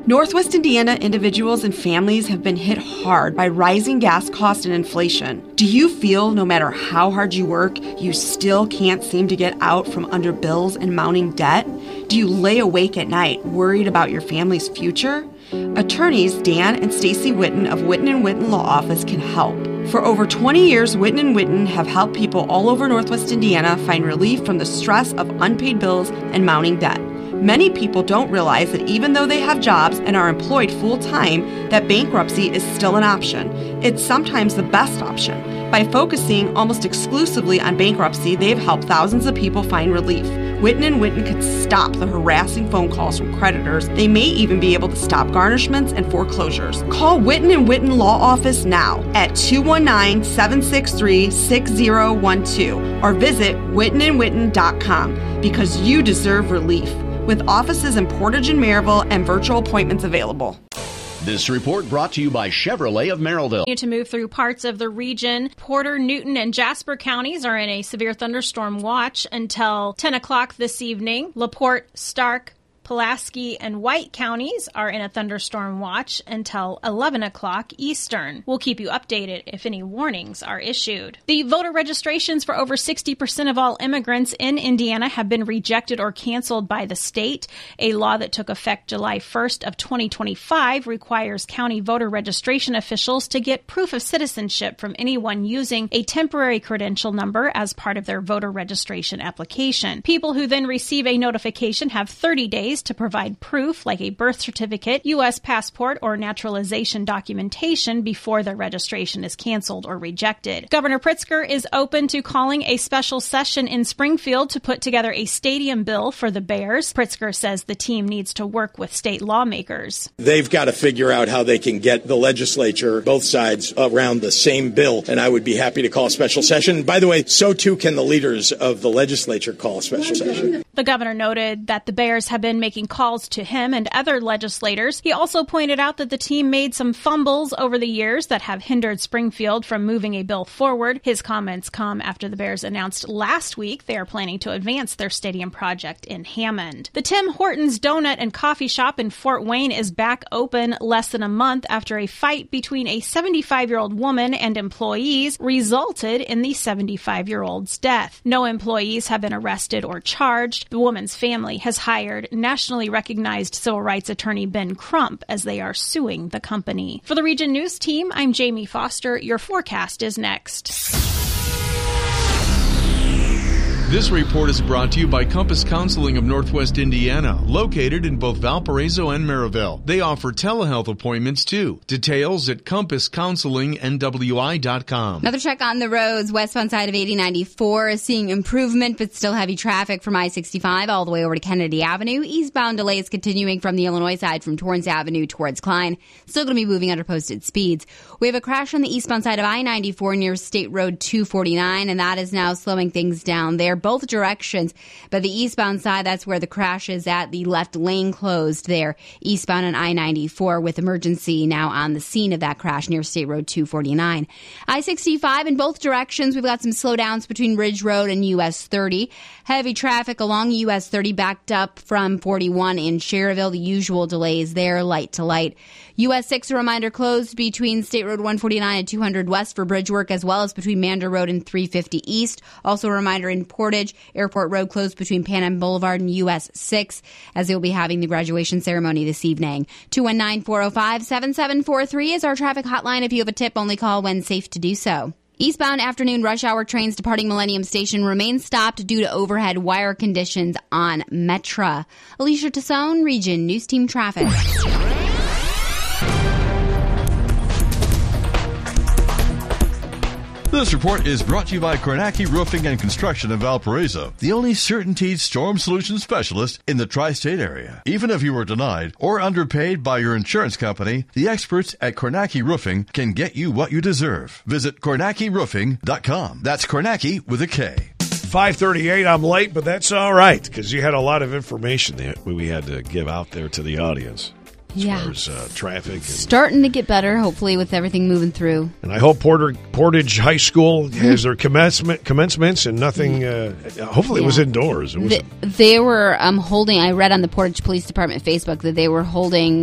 Northwest Indiana individuals and families have been hit hard by rising gas costs and inflation. Do you feel no matter how hard you work, you still can't seem to get out from under bills and mounting debt? Do you lay awake at night worried about your family's future? Attorneys Dan and Stacy Witten of Witten & Witten Law Office can help. For over 20 years, Witten & Witten have helped people all over Northwest Indiana find relief from the stress of unpaid bills and mounting debt. Many people don't realize that even though they have jobs and are employed full-time, that bankruptcy is still an option. It's sometimes the best option. By focusing almost exclusively on bankruptcy, they've helped thousands of people find relief. Witten & Witten could stop the harassing phone calls from creditors. They may even be able to stop garnishments and foreclosures. Call Witten & Witten Law Office now at 219-763-6012 or visit wittenandwitten.com because you deserve relief. With offices in Portage and Maryville and virtual appointments available. This report brought to you by Chevrolet of Merrillville. To move through parts of the region, Porter, Newton, and Jasper counties are in a severe thunderstorm watch until 10 o'clock this evening. LaPorte, Stark, Pulaski, and White counties are in a thunderstorm watch until 11 o'clock Eastern. We'll keep you updated if any warnings are issued. The voter registrations for over 60% of all immigrants in Indiana have been rejected or canceled by the state. A law that took effect July 1st of 2025 requires county voter registration officials to get proof of citizenship from anyone using a temporary credential number as part of their voter registration application. People who then receive a notification have 30 days to provide proof like a birth certificate, U.S. passport, or naturalization documentation before their registration is canceled or rejected. Governor Pritzker is open to calling a special session in Springfield to put together a stadium bill for the Bears. Pritzker says the team needs to work with state lawmakers. They've got to figure out how they can get the legislature, both sides, around the same bill, and I would be happy to call a special session. By the way, so too can the leaders of the legislature call a special session. The governor noted that the Bears have been making calls to him and other legislators. He also pointed out that the team made some fumbles over the years that have hindered Springfield from moving a bill forward. His comments come after the Bears announced last week they are planning to advance their stadium project in Hammond. The Tim Hortons Donut and Coffee Shop in Fort Wayne is back open less than a month after a fight between a 75-year-old woman and employees resulted in the 75-year-old's death. No employees have been arrested or charged. The woman's family has hired nationally recognized civil rights attorney Ben Crump as they are suing the company. For the Region News Team, I'm Jamie Foster. Your forecast is next. This report is brought to you by Compass Counseling of Northwest Indiana, located in both Valparaiso and Maryville. They offer telehealth appointments, too. Details at compasscounselingnwi.com. Another check on the roads. Westbound side of 8094 is seeing improvement, but still heavy traffic from I-65 all the way over to Kennedy Avenue. Eastbound delays continuing from the Illinois side from Torrance Avenue towards Klein. Still going to be moving under posted speeds. We have a crash on the eastbound side of I-94 near State Road 249, and that is now slowing things down there. Both directions, but the eastbound side, that's where the crash is at. The left lane closed there, eastbound on I-94, with emergency now on the scene of that crash near State Road 249. I-65 in both directions. We've got some slowdowns between Ridge Road and US 30. Heavy traffic along US 30 backed up from 41 in Cherryville. The usual delays there, light to light. US 6, a reminder, closed between State Road 149 and 200 West for bridge work, as well as between Mander Road and 350 East. Also a reminder in Portage, Airport Road closed between Pan Am Boulevard and US 6, as they will be having the graduation ceremony this evening. 219-405-7743 is our traffic hotline. If you have a tip, only call when safe to do so. Eastbound afternoon rush hour trains departing Millennium Station remain stopped due to overhead wire conditions on Metra. Alicia Tassone, Region News Team Traffic. This report is brought to you by Kornacki Roofing and Construction of Valparaiso, the only CertainTeed storm solution specialist in the tri-state area. Even if you were denied or underpaid by your insurance company, the experts at Kornacki Roofing can get you what you deserve. Visit KornackiRoofing.com. That's Kornacki with a K. 5:38, I'm late, but that's all right, because you had a lot of information that we had to give out there to the audience. As far as traffic. Starting to get better, hopefully, with everything moving through. And I hope Portage High School has their commencements and nothing, hopefully it was indoors. They were holding, I read on the Portage Police Department Facebook that they were holding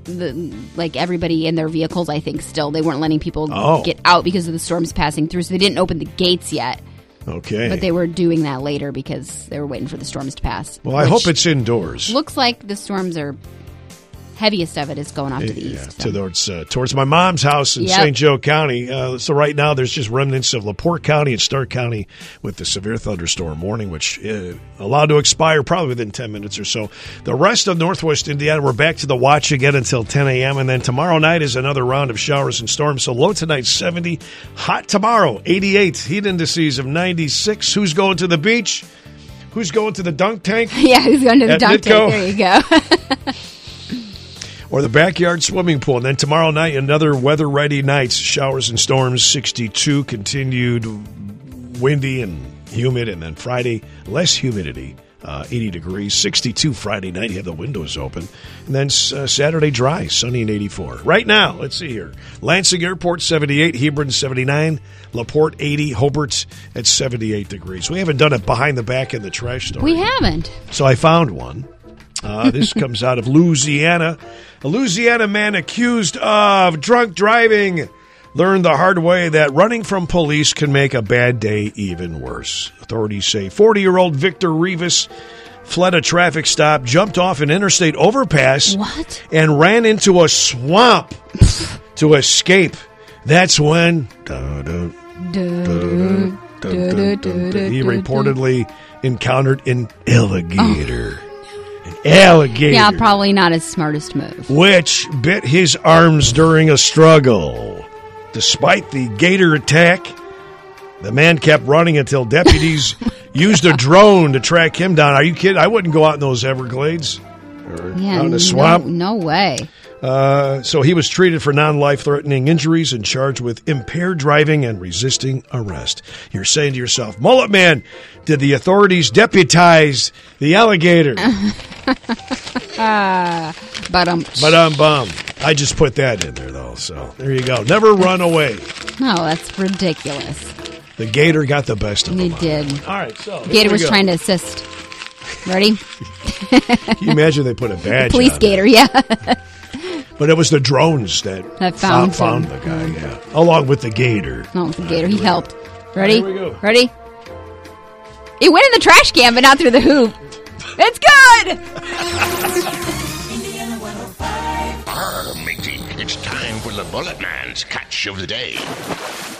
everybody in their vehicles, I think still. They weren't letting people get out because of the storms passing through, so they didn't open the gates yet. Okay. But they were doing that later because they were waiting for the storms to pass. Well, I hope it's indoors. Looks like the storms are... heaviest of it is going off to the east. Towards my mom's house in St. Joe County. So right now there's just remnants of LaPorte County and Stark County with the severe thunderstorm warning, which allowed to expire probably within 10 minutes or so. The rest of northwest Indiana, we're back to the watch again until 10 a.m. And then tomorrow night is another round of showers and storms. So low tonight, 70. Hot tomorrow, 88. Heat indices of 96. Who's going to the beach? Who's going to the dunk tank? Yeah, who's going to the dunk tank? There you go. Or the backyard swimming pool. And then tomorrow night, another weather-ready night. Showers and storms, 62. Continued windy and humid. And then Friday, less humidity, 80 degrees. 62 Friday night. You have the windows open. And then Saturday, dry, sunny and 84. Right now, let's see here. Lansing Airport, 78. Hebron, 79. LaPorte, 80. Hobart at 78 degrees. We haven't done it behind the back in the trash story. We haven't. So I found one. This comes out of Louisiana. A Louisiana man accused of drunk driving learned the hard way that running from police can make a bad day even worse. Authorities say 40-year-old Victor Rivas fled a traffic stop, jumped off an interstate overpass, and ran into a swamp to escape. That's when he reportedly encountered an alligator. Alligator. Yeah, probably not his smartest move. Which bit his arms during a struggle. Despite the gator attack, the man kept running until deputies used a drone to track him down. Are you kidding? I wouldn't go out in those Everglades or out in the swamp. No way. So he was treated for non-life-threatening injuries and charged with impaired driving and resisting arrest. You're saying to yourself, Mullet Man, did the authorities deputize the alligator? Bum. I just put that in there, though. So there you go. Never run away. No, that's ridiculous. The gator got the best of him. He did. All right, so Gator was trying to assist. Ready? Can you imagine they put a badge Police on gator, yeah. But it was the drones that found the guy, yeah. Along with the gator. No, the gator. He helped. Ready? Here we go. Ready? It went in the trash can, but not through the hoop. It's good! Arr, matey, it's time for the Bullet Man's Catch of the Day.